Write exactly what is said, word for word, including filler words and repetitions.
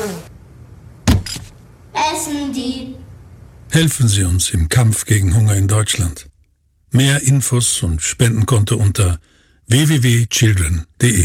Essen die. Helfen Sie uns im Kampf gegen Hunger in Deutschland. Mehr Infos und Spendenkonto unter w w w punkt children punkt d e.